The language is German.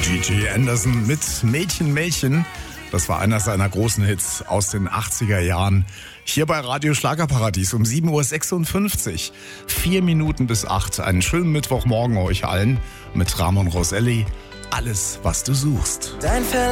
G.G. Anderson mit Mädchen, Mädchen. Das war einer seiner großen Hits aus den 80er Jahren. Hier bei Radio Schlagerparadies um 7.56 Uhr. 4 Minuten bis 8. Einen schönen Mittwochmorgen euch allen mit Ramon Roselli. Alles, was du suchst.